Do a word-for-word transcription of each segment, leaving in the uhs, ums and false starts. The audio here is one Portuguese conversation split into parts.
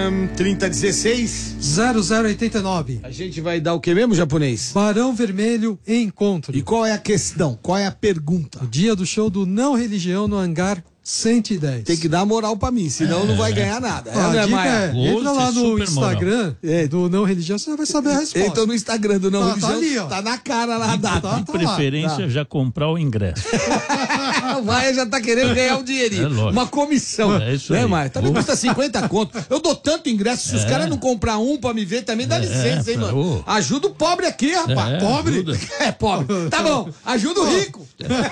trinta dezesseis zero zero oitenta e nove. A gente vai dar o que mesmo, japonês? Barão Vermelho Encontro. E qual é a questão? Qual é a pergunta? O dia do show do Não Religião no Hangar cento e dez. Tem que dar moral pra mim, senão é. não vai ganhar nada. Ah, é, a dica é, entra lá no Instagram é. do Não Religião, você vai saber a resposta. Então no Instagram do Não tá, Religião, tá, ali, ó. Tá na cara lá a data. Tá, de tá preferência, lá. já comprar o ingresso. O Maia já tá querendo ganhar um dinheirinho. É uma comissão. É isso né, aí. Maia? Também custa cinquenta conto. Eu dou tanto ingresso, se é. os caras não comprar um pra me ver, também dá é, licença, hein, mano? Ajuda o pobre aqui, rapaz. É, pobre? Ajuda. É, pobre. Tá bom, ajuda o rico.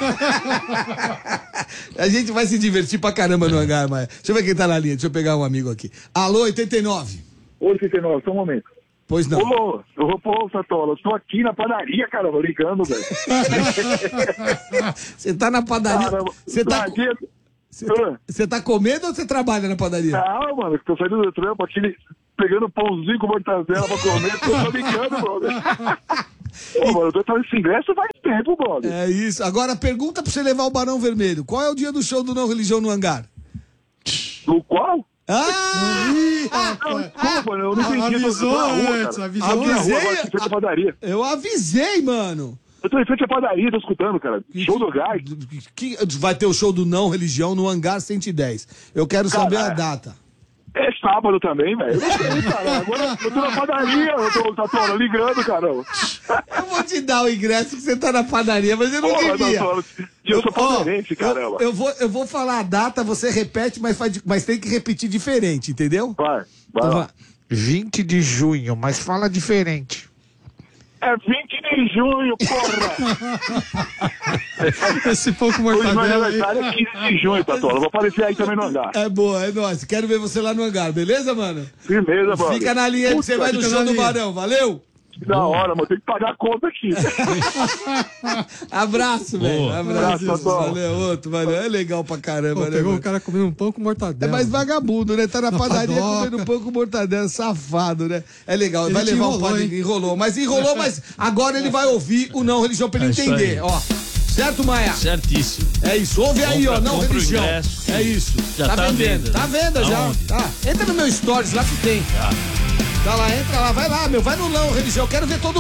A gente vai se divertir pra caramba no hangar, Maia. Deixa eu ver quem tá na linha, deixa eu pegar um amigo aqui. Alô, oitenta e nove. Oi, oitenta e nove, só um momento. Pois não. Ô, eu vou pôr, Satola, eu tô aqui na padaria, caramba, ligando, velho. Você tá na padaria? Você tá... Você tá comendo ou você trabalha na padaria? Não, mano, tô saindo do trampo aqui, pegando pãozinho com mortadela pra comer, tô ligando, brother. Ô, mano, eu tô esse ingresso faz tempo, brother. É isso. Agora, pergunta pra você levar o Barão Vermelho. Qual é o dia do show do Não Religião no hangar? No qual? Ah! ah não, desculpa, eu não entendi. Avisou antes, avisou antes. Avisei, eu avisei, mano. Eu tô em frente à padaria, tô escutando, cara. Show do gás. Que, vai ter o show do Não Religião no hangar cento e dez. Eu quero cara, saber a data. É sábado também, velho. Eu não sei, cara. Agora eu tô na padaria, eu tô, tô, tô ligando, caramba. Eu vou te dar o ingresso que você tá na padaria, mas eu não Porra, queria. Doutor, eu sou palmeirense, caramba. Eu, eu, vou, eu vou falar a data, você repete, mas, faz, mas tem que repetir diferente, entendeu? Vai, vai. Então, vai. vinte de junho, mas fala diferente. É vinte de junho, porra! Esse pouco mortadela. O meu aniversário é quinze de junho, Tatola. Vou aparecer aí também no hangar. É boa, é nóis. Quero ver você lá no hangar, beleza, mano? Firmeza, mano. Fica na linha aí que você vai no show do Barão, valeu? Que da hora, mano. Tem que pagar a conta aqui. Abraço, velho. Abraço, Abraço valeu, outro, valeu. É legal pra caramba, Pô, né? Pegou mano? o cara comendo um pão com mortadela. É mais vagabundo, né? Tá na, na padaria padoca. comendo um pão com mortadela, safado, né? É legal, ele vai levar enrolou, um pão de... Enrolou, mas enrolou, mas agora ele vai ouvir o Não Religião pra ele é entender, ó. Certo, Maia? Certíssimo. É isso, ouve aí, compra, ó, Não Religião. Ingresso, é isso. Já tá, tá vendendo. venda, Tá venda já. Tá. Entra no meu stories lá que tem. Tá. Tá lá, entra lá, vai lá, meu, vai no Não Religião. Quero ver todo